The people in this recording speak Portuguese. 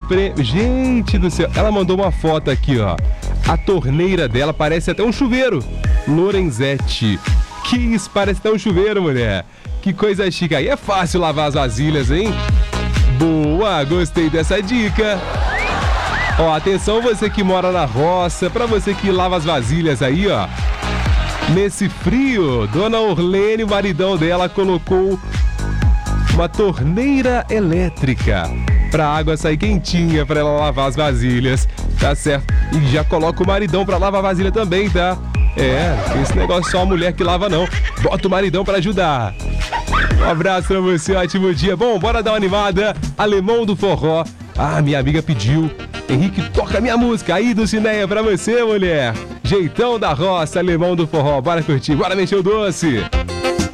prêmio. Gente do céu, ela mandou uma foto aqui, ó. A torneira dela parece até um chuveiro. Lorenzetti. Que isso, parece até um chuveiro, mulher. Que coisa chique. Aí é fácil lavar as vasilhas, hein? Boa, gostei dessa dica. Ó, atenção você que mora na roça, pra você que lava as vasilhas aí, ó. Nesse frio, Dona Orlene, o maridão dela, colocou uma torneira elétrica pra água sair quentinha pra ela lavar as vasilhas, tá certo? E já coloca o maridão pra lavar a vasilha também, tá? Esse negócio só a mulher que lava não. Bota o maridão pra ajudar. Um abraço pra você, ótimo dia. Bom, bora dar uma animada. Alemão do Forró. Ah, minha amiga pediu. Henrique, toca minha música aí do Cineia pra você, mulher. Jeitão da roça, Alemão do Forró. Bora curtir, bora mexer o doce.